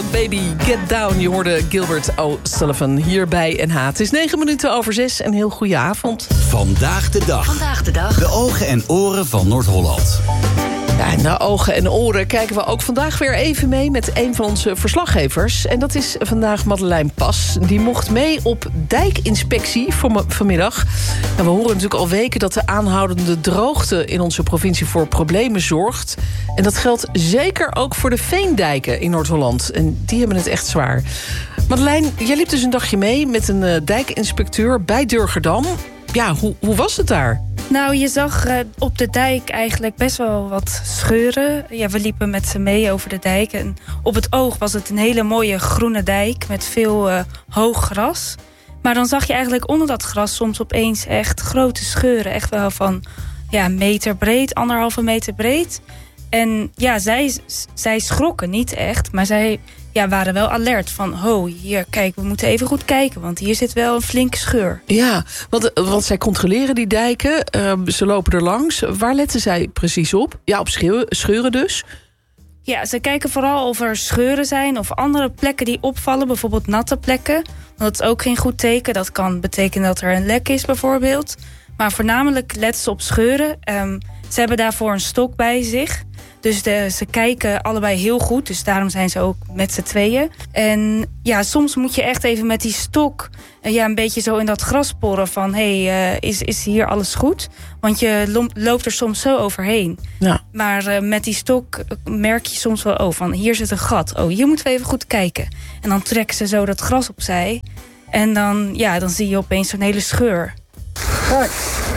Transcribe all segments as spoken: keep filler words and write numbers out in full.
Baby, Get Down. Je hoorde Gilbert O'Sullivan hier bij N H. Het is negen minuten over zes. Een heel goede avond. Vandaag de dag. Vandaag de dag. De ogen en oren van Noord-Holland. Ja, naar ogen en oren kijken we ook vandaag weer even mee met een van onze verslaggevers. En dat is vandaag Madeleine Pas. Die mocht mee op dijkinspectie vanmiddag. En we horen natuurlijk al weken dat de aanhoudende droogte in onze provincie voor problemen zorgt. En dat geldt zeker ook voor de veendijken in Noord-Holland. En die hebben het echt zwaar. Madeleine, jij liep dus een dagje mee met een uh, dijkinspecteur bij Durgerdam. Ja, hoe, hoe was het daar? Nou, je zag uh, op de dijk eigenlijk best wel wat scheuren. Ja, we liepen met ze mee over de dijk. En op het oog was het een hele mooie groene dijk met veel uh, hoog gras. Maar dan zag je eigenlijk onder dat gras soms opeens echt grote scheuren. Echt wel van ja, een meter breed, anderhalve meter breed. En ja, zij, zij schrokken niet echt, maar zij ja, waren wel alert van... ho, hier, kijk, we moeten even goed kijken, want hier zit wel een flinke scheur. Ja, want, want zij controleren die dijken, uh, ze lopen er langs. Waar letten zij precies op? Ja, op scheuren, scheuren dus? Ja, ze kijken vooral of er scheuren zijn of andere plekken die opvallen, bijvoorbeeld natte plekken. Dat is ook geen goed teken, dat kan betekenen dat er een lek is bijvoorbeeld. Maar voornamelijk letten ze op scheuren. Um, ze hebben daarvoor een stok bij zich. Dus de, ze kijken allebei heel goed. Dus daarom zijn ze ook met z'n tweeën. En ja, soms moet je echt even met die stok uh, ja, een beetje zo in dat gras porren van... hé, hey, uh, is, is hier alles goed? Want je lo- loopt er soms zo overheen. Ja. Maar uh, met die stok merk je soms wel... oh, van hier zit een gat. Oh, hier moeten we even goed kijken. En dan trekken ze zo dat gras opzij. En dan, ja, dan zie je opeens zo'n hele scheur. Kijk.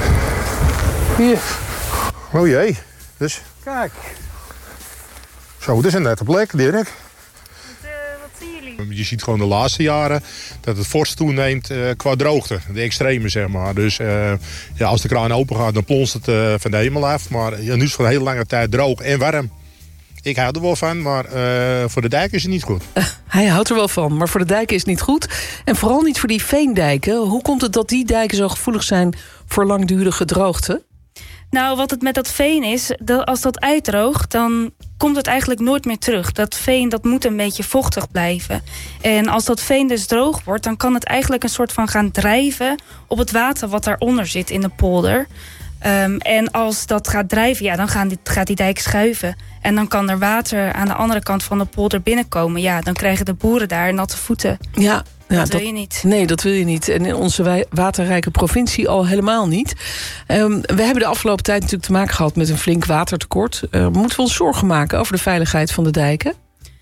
Hier. Oh jee. Dus, kijk. Zo, dit is een nette plek, Dirk. Wat, uh, wat zien jullie? Je ziet gewoon de laatste jaren dat het fors toeneemt uh, qua droogte. De extreme, zeg maar. Dus uh, ja, als de kraan open gaat, dan plonst het uh, van de hemel af. Maar ja, nu is het voor een hele lange tijd droog en warm. Ik hou er wel van, maar uh, voor de dijk is het niet goed. Uh, hij houdt er wel van, maar voor de dijken is het niet goed. En vooral niet voor die veendijken. Hoe komt het dat die dijken zo gevoelig zijn voor langdurige droogte? Nou, wat het met dat veen is, dat als dat uitdroogt, dan komt het eigenlijk nooit meer terug. Dat veen, dat moet een beetje vochtig blijven. En als dat veen dus droog wordt, dan kan het eigenlijk een soort van gaan drijven op het water wat daaronder zit in de polder. Um, en als dat gaat drijven, ja, dan gaan die, gaat die dijk schuiven. En dan kan er water aan de andere kant van de polder binnenkomen. Ja, dan krijgen de boeren daar natte voeten. Ja. Ja, dat wil dat, je niet. Nee, dat wil je niet. En in onze waterrijke provincie al helemaal niet. Um, we hebben de afgelopen tijd natuurlijk te maken gehad met een flink watertekort. Uh, moeten we ons zorgen maken over de veiligheid van de dijken?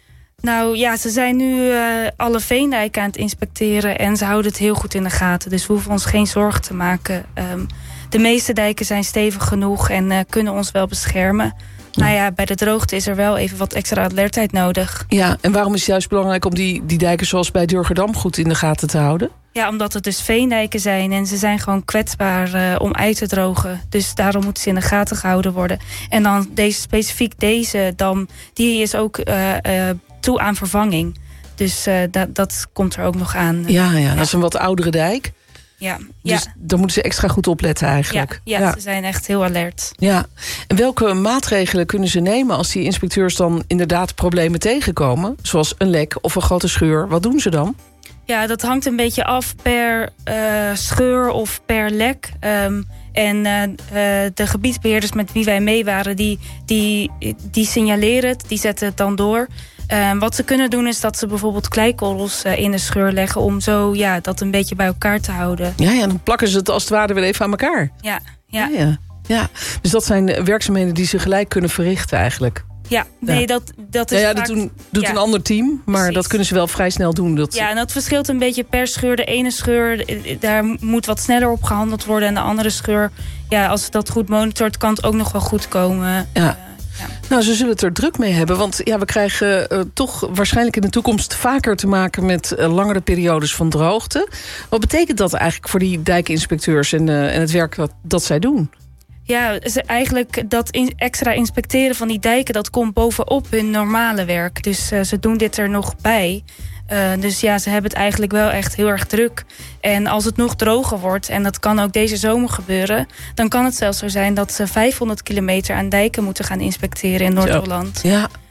Nou ja, ze zijn nu uh, alle veendijken aan het inspecteren en ze houden het heel goed in de gaten. Dus we hoeven ons geen zorgen te maken. Um, de meeste dijken zijn stevig genoeg en uh, kunnen ons wel beschermen. Nou ja, bij de droogte is er wel even wat extra alertheid nodig. Ja, en waarom is het juist belangrijk om die, die dijken zoals bij Durgerdam goed in de gaten te houden? Ja, omdat het dus veendijken zijn en ze zijn gewoon kwetsbaar uh, om uit te drogen. Dus daarom moeten ze in de gaten gehouden worden. En dan deze, specifiek deze dam, die is ook uh, uh, toe aan vervanging. Dus uh, dat, dat komt er ook nog aan. Ja, ja, dat is een wat oudere dijk. Ja, dus ja. Dan moeten ze extra goed opletten eigenlijk. Ja, ja, ja, ze zijn echt heel alert. Ja. En welke maatregelen kunnen ze nemen als die inspecteurs dan inderdaad problemen tegenkomen? Zoals een lek of een grote scheur. Wat doen ze dan? Ja, dat hangt een beetje af per uh, scheur of per lek. Um, en uh, uh, de gebiedsbeheerders met wie wij mee waren, die, die, die signaleren het, die zetten het dan door. Uh, wat ze kunnen doen is dat ze bijvoorbeeld kleikorrels uh, in de scheur leggen om zo ja, dat een beetje bij elkaar te houden. Ja, ja, dan plakken ze het als het ware weer even aan elkaar. Ja, ja. ja, ja. ja. Dus dat zijn werkzaamheden die ze gelijk kunnen verrichten eigenlijk. Ja, nee, ja. dat, dat is ja, ja, vaak... dat doen, doet ja. een ander team, maar Precies. dat kunnen ze wel vrij snel doen. Dat... Ja, en dat verschilt een beetje per scheur. De ene scheur, daar moet wat sneller op gehandeld worden. En de andere scheur, ja, als dat goed monitort, kan het ook nog wel goed komen. Ja. Uh, ja. Nou, ze zullen het er druk mee hebben. Want ja, we krijgen uh, toch waarschijnlijk in de toekomst vaker te maken met uh, langere periodes van droogte. Wat betekent dat eigenlijk voor die dijkinspecteurs en, uh, en het werk dat, dat zij doen? Ja, ze eigenlijk dat in, extra inspecteren van die dijken, dat komt bovenop hun normale werk. Dus uh, ze doen dit er nog bij. Uh, dus ja, ze hebben het eigenlijk wel echt heel erg druk. En als het nog droger wordt, en dat kan ook deze zomer gebeuren, dan kan het zelfs zo zijn dat ze vijfhonderd kilometer aan dijken moeten gaan inspecteren in Noord-Holland. Ja.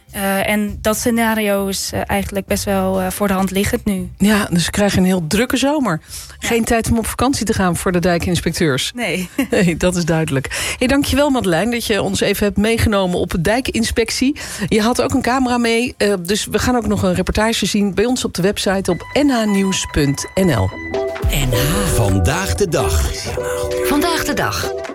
Uh, en dat scenario is uh, eigenlijk best wel uh, voor de hand liggend nu. Ja, dus we krijgen een heel drukke zomer. Geen ja. tijd om op vakantie te gaan voor de dijkinspecteurs. Nee. Nee, dat is duidelijk. Hey, dankjewel Madeleine dat je ons even hebt meegenomen op de dijkinspectie. Je had ook een camera mee, uh, dus we gaan ook nog een reportage zien bij ons op de website op n h nieuws punt n l. N H. Vandaag de dag. Vandaag de dag.